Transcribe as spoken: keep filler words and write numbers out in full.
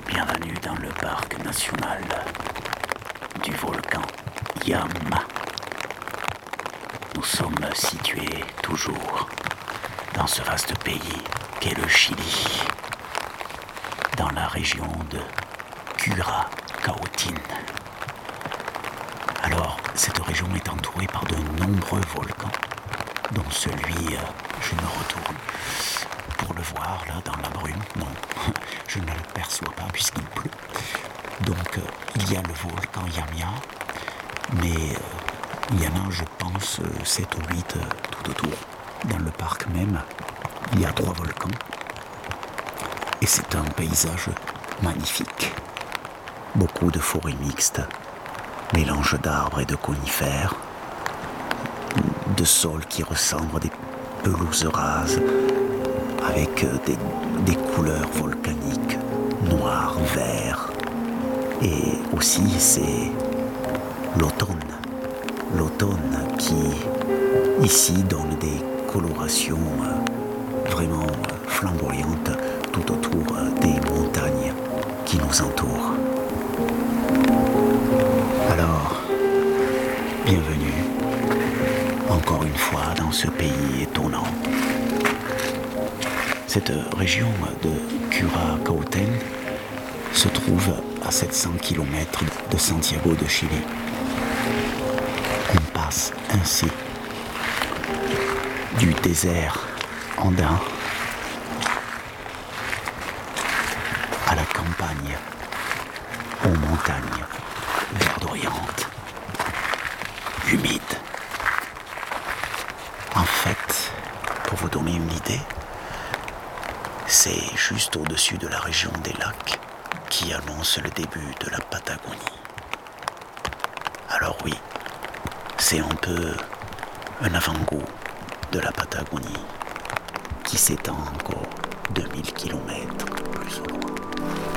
Bienvenue dans le parc national du volcan Yama. Nous sommes situés toujours dans ce vaste pays qu'est le Chili, dans la région de Curaçaotin. Alors, cette région est entourée par de nombreux volcans, dont celui, euh, je me retourne pour le voir là dans la brume. Non, je ne le perçois pas puisqu'il pleut. Donc, euh, il y a le volcan Yama, mais euh, il y en a, je pense, euh, sept ou huit euh, tout autour. Dans le parc même, il y a trois volcans. Et c'est un paysage magnifique. Beaucoup de forêts mixtes, mélange d'arbres et de conifères, de sols qui ressemblent à des pelouses rases, avec des, des couleurs volcaniques, noir, vert. Et aussi, c'est l'automne. L'automne qui, ici, donne des colorations vraiment flamboyantes tout autour des montagnes qui nous entourent. Alors, bienvenue encore une fois dans ce pays étonnant. Cette région de Curaçaotin se trouve à sept cents kilomètres de Santiago de Chili. On passe ainsi du désert andin à la campagne, aux montagnes verdoyantes, humides. En fait, pour vous donner une idée, c'est juste au-dessus de la région des lacs qui annonce le début de la Patagonie. Alors oui, c'est un peu un avant-goût de la Patagonie qui s'étend encore deux mille kilomètres plus au loin.